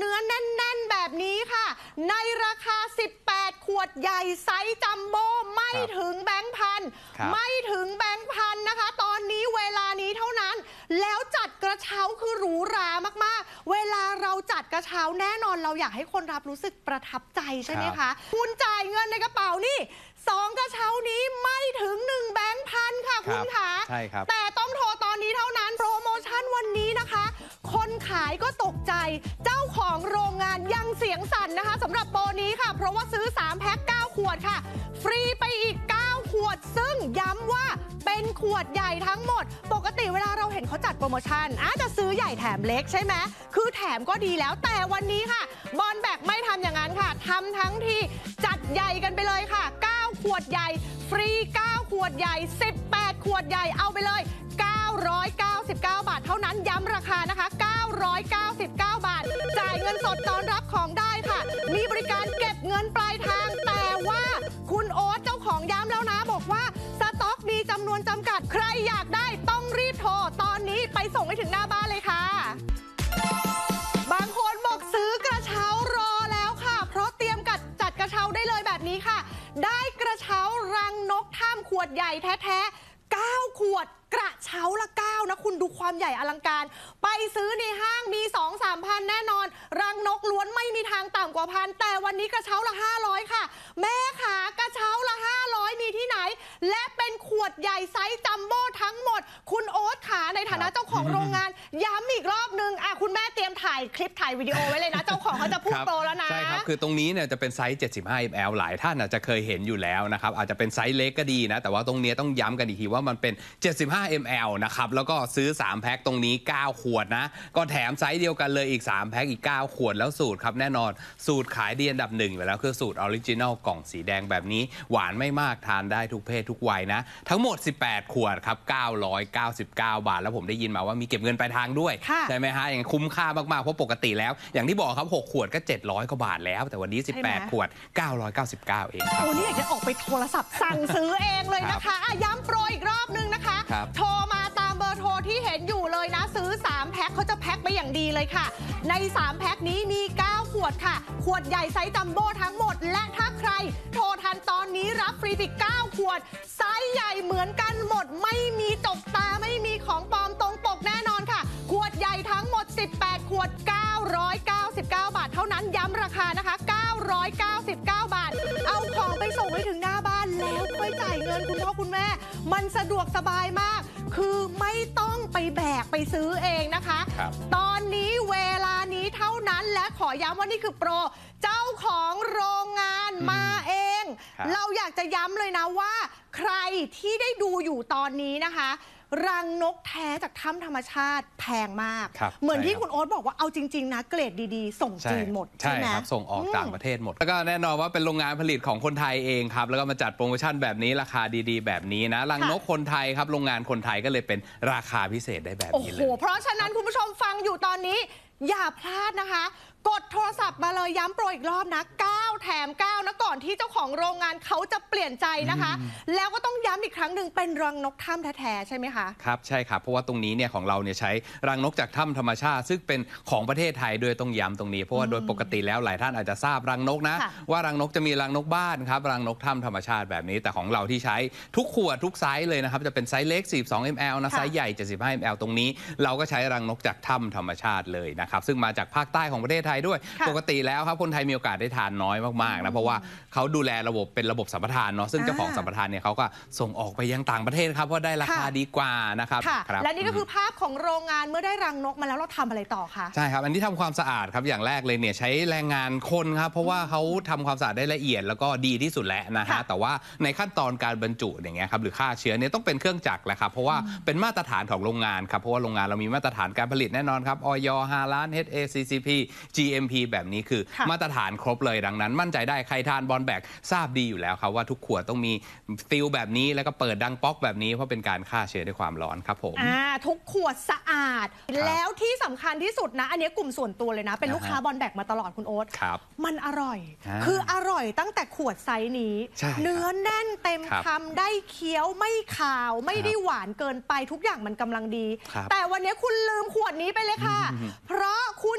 เนื้อแน่นๆแบบนี้ค่ะในราคา18ขวดใหญ่ไซส์จัมโบ้ไม่ถึงแบงค์พันไม่ถึงแบงค์พันนะคะตอนนี้เวลานี้เท่านั้นแล้วจัดกระเช้าคือหรูหรามากๆเวลาเราจัดกระเช้าแน่นอนเราอยากให้คนรับรู้สึกประทับใจใช่ไหมคะคุณจ่ายเงินในกระเป๋านี่2กระเช้านี้ไม่ถึง1แบงค์พันค่ะคุณคะใช่ครับแต่ต้องโทรตอนนี้เท่านั้นโปรโมชั่นวันนี้นะคะคนขายก็ตกใจเจ้าของโรงงานยังเสียงสั่นนะคะสำหรับโปรนี้ค่ะเพราะว่าซื้อ3แพ็ค9ขวดค่ะฟรีไปอีก9ขวดซึ่งย้ำว่าเป็นขวดใหญ่ทั้งหมดปกติเวลาเราเห็นเขาจัดโปรโมชั่นจะซื้อใหญ่แถมเล็กใช่ไหมคือแถมก็ดีแล้วแต่วันนี้ค่ะบอลแบกไม่ทำอย่างนั้นค่ะทำทั้งที่จัดใหญ่กันไปเลยค่ะ9ขวดใหญ่ฟรี9ขวดใหญ่18ขวดใหญ่เอาไปเลย999 บาทเท่านั้นย้ำราคานะคะ999 บาทจ่ายเงินสดตอนรับของได้ค่ะมีบริการเก็บเงินปลายทางแต่ว่าคุณโอ๊ตเจ้าของย้ำแล้วนะบอกว่าสต็อกมีจำนวนจำกัดใครอยากได้ต้องรีบโทรตอนนี้ไปส่งให้ถึงหน้าบ้านเลยค่ะบางคนบอกซื้อกระเช้ารอแล้วค่ะเพราะเตรียมจัดกระเช้าได้เลยแบบนี้ค่ะได้กระเช้ารังนกถ้ำขวดใหญ่แท้ๆ9ขวดกระเช้าละ9นะคุณดูความใหญ่อลังการไปซื้อในห้างมี 2-3 พันแน่นอนรังนกล้วนไม่มีทางต่ำกว่าพันแต่วันนี้กระเช้าละ500ค่ะแม่ขากระเช้าละ500มีที่ไหนและเป็นขวดใหญ่ไซส์จัมโบ้ทั้งหมดคุณโอ๊ตขาในฐานะเจ้าของโรงงานย้ำอีกรอบนึงคุณแม่เตรียมถ่ายคลิปถ่ายวิดีโอไว้เลยนะเจ้าของเขาจะพูดโปรแล้วนะใช่ครับคือตรงนี้เนี่ยจะเป็นไซส์75 ml หลายท่านอาจจะเคยเห็นอยู่แล้วนะครับอาจจะเป็นไซส์เล็กก็ดีนะแต่ว่าตรงนี้ต้องย้ำกันอีกทีว่ามันเป็น75 ml นะครับแล้วก็ซื้อ3แพ็คตรงนี้9ขวดนะก็แถมไซส์เดียวกันเลยอีก3แพ็คอีก9ขวดแล้วสูตรครับแน่นอนสูตรขายดีอันดับ1อยู่แล้วคือสูตรออริจินัลกล่องสีแดงแบบนี้หวานไม่มากทานได้ทุกเพศทุกวัยนะทั้งหมด18ขวดครับ999 บาทแล้วผมได้ยินมาว่ามีเก็บเงินปลายทางด้วยใช่ไหมฮะอย่างคุ้มค่ามากๆเพราะปกติแล้วอย่างที่บอกครับ6ขวดก็700กว่าบาทแล้วแต่วันนี้18ขวด999เองครับโอ้นี่อยากจะออกไปโทรศัพท์สั่งซื้อเองเลยนะคะย้ำโปรอีกรอบนึงนะคะโทรมาตามเบอร์โทรที่เห็นอยู่เลยนะซื้อ3แพ็คเขาจะแพ็คไปอย่างดีเลยค่ะใน3แพ็คนี้มี9ขวดค่ะขวดใหญ่ไซส์จัมโบ้ทั้งหมดและถ้าใครโทรทันตอนนี้รับฟรีอีก9ขวดไซส์ใหญ่เหมือนกันหมดไม่มีตกตาไม่มีของปลอมตรงปกแน่นอนค่ะขวดใหญ่ทั้งหมด18ขวด999 บาทเท่านั้นย้ำราคานะคะ999 บาทเอาของไปส่งให้ถึงหน้าบ้านแล้วค่อยจ่ายเงินคุณพ่อคุณแม่มันสะดวกสบายมากคือไม่ต้องไปแบกไปซื้อเองนะคะตอนนี้เวลานี้เท่านั้นและขอย้ำว่านี่คือโปรเจ้าของโรงงานมาเองเราอยากจะย้ำเลยนะว่าใครที่ได้ดูอยู่ตอนนี้นะคะรังนกแท้จากถ้ำธรรมชาติแพงมากเหมือนที่คุณโอ๊ตบอกว่าเอาจริงๆนะเกรดดีๆส่งจีนหมดใช่ไหมครับส่งออกต่างประเทศหมดแล้วก็แน่นอนว่าเป็นโรงงานผลิตของคนไทยเองครับแล้วก็มาจัดโปรโมชั่นแบบนี้ราคาดีๆแบบนี้นะรังนกคนไทยครับโรงงานคนไทยก็เลยเป็นราคาพิเศษได้แบบนี้เลยโอ้โหเพราะฉะนั้นคุณผู้ชมฟังอยู่ตอนนี้อย่าพลาดนะคะกดโทรศัพท์มาเลยย้ำโปรอีกรอบนะ9แถม9นะก่อนที่เจ้าของโรงงานเขาจะเปลี่ยนใจนะคะแล้วก็ต้องย้ำอีกครั้งหนึ่งเป็นรังนกถ้ำแท้ๆใช่ไหมคะครับใช่ครับเพราะว่าตรงนี้เนี่ยของเราเนี่ยใช้รังนกจากถ้ำธรรมชาติซึ่งเป็นของประเทศไทยด้วยต้องย้ำตรงนี้เพราะว่าโดยปกติแล้วหลายท่านอาจจะทราบรังนกนะว่ารังนกจะมีรังนกบ้านครับรังนกถ้ำธรรมชาติแบบนี้แต่ของเราที่ใช้ทุกขวดทุกไซส์เลยนะครับจะเป็นไซส์เล็ก42 ml นะไซส์ใหญ่75 ml ตรงนี้เราก็ใช้รังนกจากถ้ำธรรมชาติเลยนะครับซึ่งมาจากภาคใต้ของประเทศไทยด้วยปกติแล้วครับคนไทยมีโอกาสได้ทานน้อยมากๆนะเพราะว่าเขาดูแลระบบเป็นระบบสัมปทานเนาะซึ่งเจ้าของสัมปทานเนี่ยเขาก็ส่งออกไปยังต่างประเทศครับเพราะได้ราคาดีกว่านะครับและนี่ก็คือภาพของโรงงานเมื่อได้รังนกมาแล้วเราทำอะไรต่อคะใช่ครับอันนี้ทำความสะอาดครับอย่างแรกเลยเนี่ยใช้แรงงานคนครับเพราะว่าเขาทำความสะอาดได้ละเอียดแล้วก็ดีที่สุดแล้วนะฮะแต่ว่าในขั้นตอนการบรรจุอย่างเงี้ยครับหรือฆ่าเชื้อเนี่ยต้องเป็นเครื่องจักรแหละครับเพราะว่าเป็นมาตรฐานของโรงงานครับเพราะว่าโรงงานเรามีมาตรฐานการผลิตแน่นอนครับอย 5 ล้าน HACCP GMP แบบนี้คือมาตรฐานครบเลยดังนั้นมั่นใจได้ใครทานบอลแบกทราบดีอยู่แล้วครับว่าทุกขวดต้องมีฟิลแบบนี้แล้วก็เปิดดังป๊อกแบบนี้เพราะเป็นการฆ่าเชื้อด้วยความร้อนครับผมทุกขวดสะอาดแล้วที่สำคัญที่สุดนะอันนี้กลุ่มส่วนตัวเลยนะเป็นลูกค้าบอลแบกมาตลอดคุณโอ๊ตมันอร่อยคืออร่อยตั้งแต่ขวดไซส์นี้เนื้อแน่นเต็มคำได้เคี้ยวไม่ขาวไม่ได้หวานเกินไปทุกอย่างมันกำลังดีแต่วันนี้คุณลืมขวดนี้ไปเลยค่ะเพราะคุณ